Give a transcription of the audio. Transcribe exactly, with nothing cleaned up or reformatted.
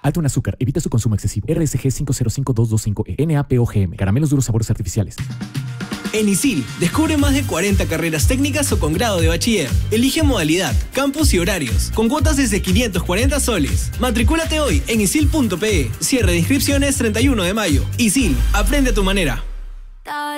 Alto en azúcar. Evita su consumo excesivo. R S G cinco cero cinco dos dos cinco E. N A P O G M. Caramelos duros sabores artificiales. En ISIL, descubre más de cuarenta carreras técnicas o con grado de bachiller. Elige modalidad, campus y horarios, con cuotas desde quinientos cuarenta soles. Matricúlate hoy en isil punto pe. Cierre de inscripciones treinta y uno de mayo. ISIL, aprende a tu manera.